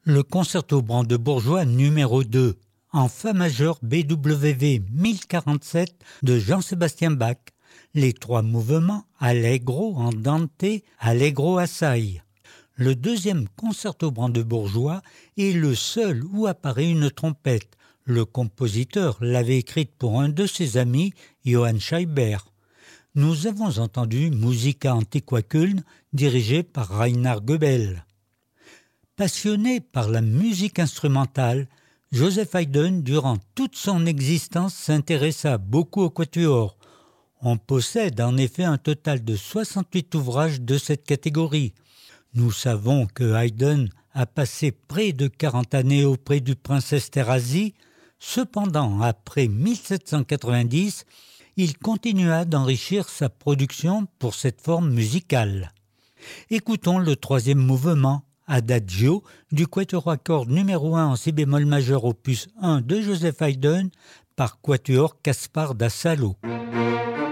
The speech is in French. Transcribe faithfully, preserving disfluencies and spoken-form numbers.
Le concerto brandebourgeois numéro deux, en Fa majeur B W V mille quarante-sept de Jean-Sébastien Bach, les trois mouvements Allegro andante, Allegro assai. Le deuxième concerto brandebourgeois est le seul où apparaît une trompette. Le compositeur l'avait écrite pour un de ses amis, Johann Scheiber. Nous avons entendu Musica Antiqua Köln, dirigé par Reinhard Goebel. Passionné par la musique instrumentale, Joseph Haydn, durant toute son existence, s'intéressa beaucoup au quatuor. On possède en effet un total de soixante-huit ouvrages de cette catégorie. Nous savons que Haydn a passé près de quarante années auprès du prince Esterházy. Cependant, après mille sept cent quatre-vingt-dix, il continua d'enrichir sa production pour cette forme musicale. Écoutons le troisième mouvement, Adagio, du quatuor à cordes numéro un en si bémol majeur opus un de Joseph Haydn par quatuor Caspar da Salo.